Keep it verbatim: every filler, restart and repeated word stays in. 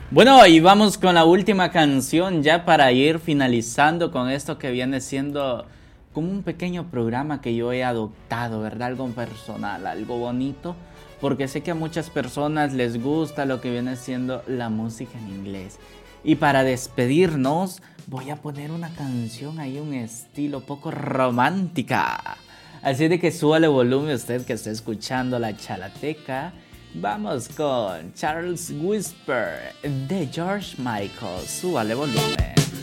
Bueno, y vamos con la última canción ya para ir finalizando con esto que viene siendo como un pequeño programa que yo he adoptado, ¿verdad? Algo personal, algo bonito, porque sé que a muchas personas les gusta lo que viene siendo la música en inglés. Y para despedirnos, voy a poner una canción ahí, un estilo poco romántica. Así de que súbale volumen usted que está escuchando la chalateca. Vamos con Charles Whisper de George Michael. Súbale volumen.